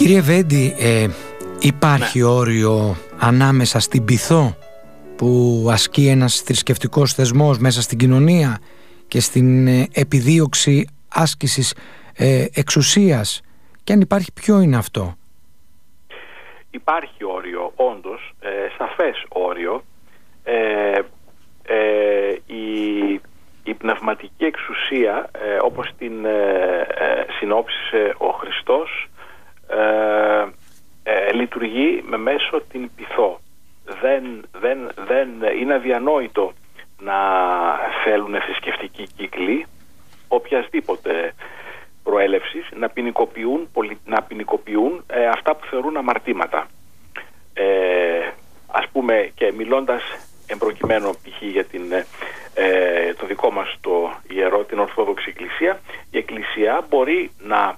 Κύριε Βέντη, υπάρχει όριο ανάμεσα στην πειθό που ασκεί ένας θρησκευτικός θεσμός μέσα στην κοινωνία και στην επιδίωξη άσκησης εξουσίας, και αν υπάρχει, ποιο είναι αυτό? Υπάρχει όριο, όντως, σαφές όριο. Η πνευματική εξουσία, όπως την συνόψισε ο Χριστός, λειτουργεί με μέσω την πειθό. Δεν είναι αδιανόητο να θέλουν θρησκευτικοί κύκλοι οποιασδήποτε προέλευσης να ποινικοποιούν αυτά που θεωρούν αμαρτήματα. Ας πούμε, και μιλώντας εμπροκειμένου π.χ. για το δικό μας το ιερό, την Ορθόδοξη Εκκλησία, η Εκκλησία μπορεί να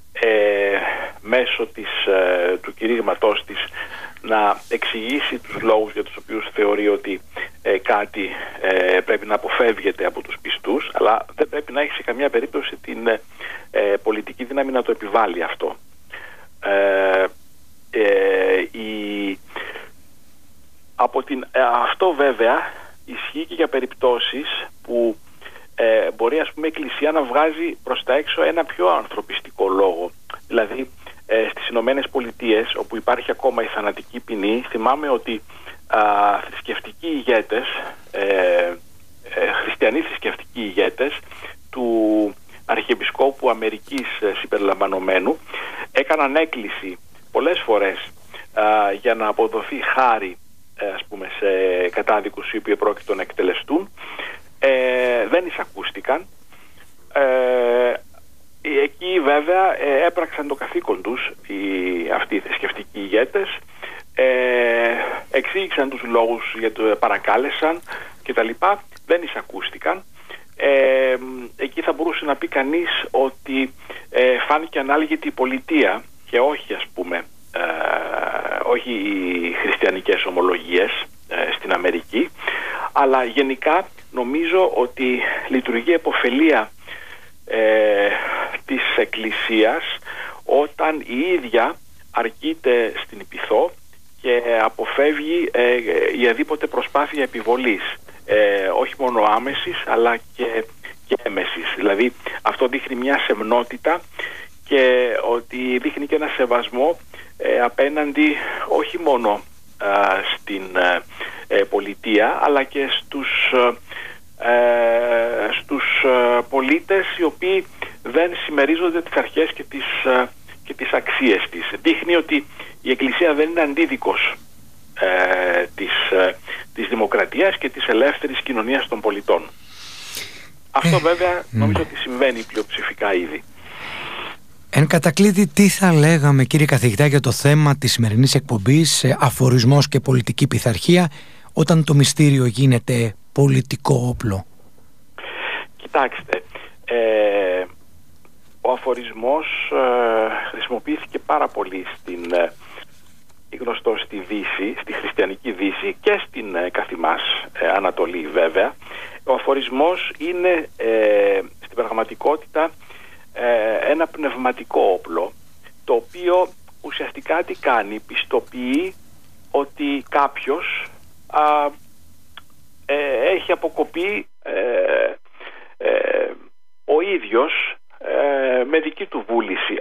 μέσω του κηρύγματός της να εξηγήσει τους λόγους για τους οποίους θεωρεί ότι κάτι πρέπει να αποφεύγεται από τους πιστούς, αλλά δεν πρέπει να έχει σε καμία περίπτωση την πολιτική δύναμη να το επιβάλλει αυτό. Αυτό βέβαια ισχύει και για περιπτώσεις που μπορεί, ας πούμε, η Εκκλησία να βγάζει προς τα έξω ένα πιο ανθρωπιστικό λόγο. Δηλαδή στις Ηνωμένες Πολιτείες, όπου υπάρχει ακόμα η θανατική ποινή, θυμάμαι ότι θρησκευτικοί ηγέτες, χριστιανοί θρησκευτικοί ηγέτες του Αρχιεπισκόπου Αμερικής συμπεριλαμβανομένου έκαναν έκκληση πολλές φορές για να αποδοθεί χάρη, ας πούμε, σε κατάδικους οι οποίοι πρόκειτο να εκτελεστούν. Δεν εισακούστηκαν. Εκεί βέβαια έπραξαν το καθήκον τους αυτοί οι θρησκευτικοί ηγέτες, εξήγησαν τους λόγους για το παρακάλεσαν κτλ. Δεν εισακούστηκαν. Εκεί θα μπορούσε να πει κανείς ότι φάνηκε ανάλγητη η πολιτεία και όχι, ας πούμε, όχι οι χριστιανικές ομολογίες στην Αμερική, αλλά γενικά νομίζω ότι λειτουργεί επωφελία της Εκκλησίας όταν η ίδια αρκείται στην πειθό και αποφεύγει οποιαδήποτε προσπάθεια επιβολής, όχι μόνο άμεσης αλλά και έμεσης. Δηλαδή αυτό δείχνει μια σεμνότητα και ότι δείχνει και ένα σεβασμό απέναντι όχι μόνο στην πολιτεία αλλά και στους πολίτες οι οποίοι δεν συμμερίζονται τις αρχές και τις αξίες της. Δείχνει ότι η Εκκλησία δεν είναι αντίδικος της δημοκρατίας και της ελεύθερης κοινωνίας των πολιτών. Αυτό βέβαια νομίζω ότι συμβαίνει πλειοψηφικά ήδη. Εν κατακλείδη, τι θα λέγαμε, κύριε καθηγητά, για το θέμα της σημερινής εκπομπής, αφορισμός και πολιτική πειθαρχία, όταν το μυστήριο γίνεται πολιτικό όπλο? Κοιτάξτε, ο αφορισμός χρησιμοποιήθηκε πάρα πολύ γνωστό στη Δύση, στη χριστιανική Δύση και στην καθημάς Ανατολή βέβαια. Ο αφορισμός είναι στην πραγματικότητα ένα πνευματικό όπλο, το οποίο ουσιαστικά τι κάνει? Πιστοποιεί ότι κάποιος έχει αποκοπεί ο ίδιος με δική του βούληση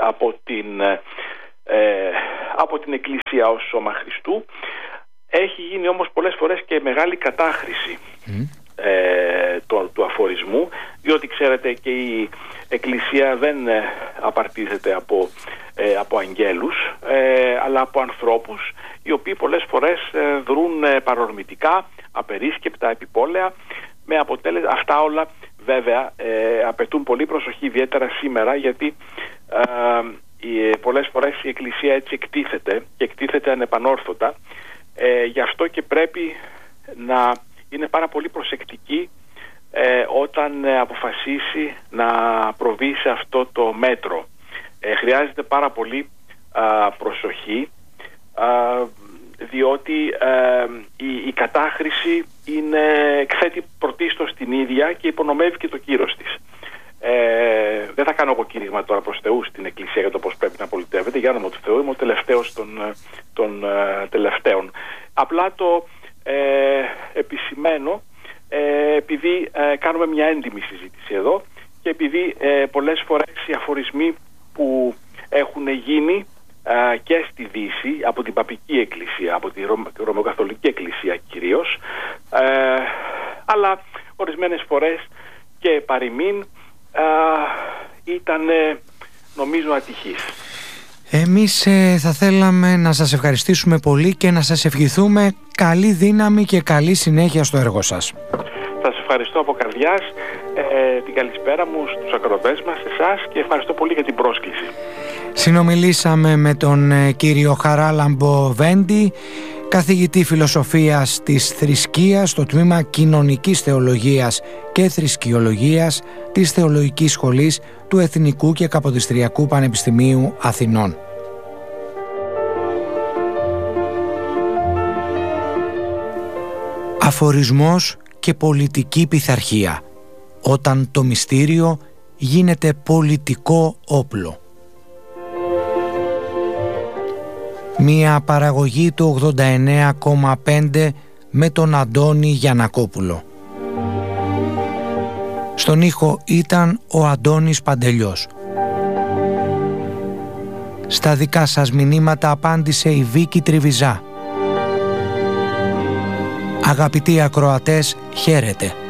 από την Εκκλησία ως σώμα Χριστού. Έχει γίνει όμως πολλές φορές και μεγάλη κατάχρηση του αφορισμού, διότι ξέρετε και η Εκκλησία δεν απαρτίζεται από αγγέλους, αλλά από ανθρώπους οι οποίοι πολλές φορές δρούν παρορμητικά, απερίσκεπτα, επιπόλαια, με αποτέλεσμα αυτά όλα βέβαια απαιτούν πολύ προσοχή, ιδιαίτερα σήμερα, γιατί πολλές φορές η Εκκλησία έτσι εκτίθεται ανεπανόρθωτα. Γι' αυτό και πρέπει να είναι πάρα πολύ προσεκτική όταν αποφασίσει να προβεί σε αυτό το μέτρο. Χρειάζεται πάρα πολύ προσοχή, διότι η κατάχρηση εκθέτει πρωτίστως την ίδια και υπονομεύει και το κύρος της. δεν θα κάνω εγώ κήρυγμα τώρα προς Θεού στην Εκκλησία για το πώς πρέπει να πολιτεύεται. Για όνομα του Θεού, είμαι ο τελευταίος των τελευταίων. Απλά το επισημαίνω, επειδή κάνουμε μια έντιμη συζήτηση εδώ και επειδή πολλές φορές οι αφορισμοί που έχουν γίνει και στη Δύση από την Παπική Εκκλησία, από τη Ρωμαιοκαθολική Εκκλησία κυρίως, αλλά ορισμένες φορές και παροιμήν ήταν νομίζω ατυχής. Εμείς θα θέλαμε να σας ευχαριστήσουμε πολύ και να σας ευχηθούμε καλή δύναμη και καλή συνέχεια στο έργο σας. Σας ευχαριστώ από καρδιάς, την καλησπέρα μου στους ακροατές μας, εσάς, και ευχαριστώ πολύ για την πρόσκληση. Συνομιλήσαμε με τον κύριο Χαράλαμπο Βέντη, καθηγητή φιλοσοφίας της θρησκείας στο τμήμα κοινωνικής θεολογίας και θρησκειολογίας της Θεολογικής Σχολής του Εθνικού και Καποδιστριακού Πανεπιστημίου Αθηνών. Αφορισμός και πολιτική πειθαρχία, όταν το μυστήριο γίνεται πολιτικό όπλο. Μία παραγωγή του 89,5 με τον Αντώνη Γιαννακόπουλο. Στον ήχο ήταν ο Αντώνης Παντελιός. Στα δικά σας μηνύματα απάντησε η Βίκη Τριβιζά. Αγαπητοί ακροατές, χαίρετε.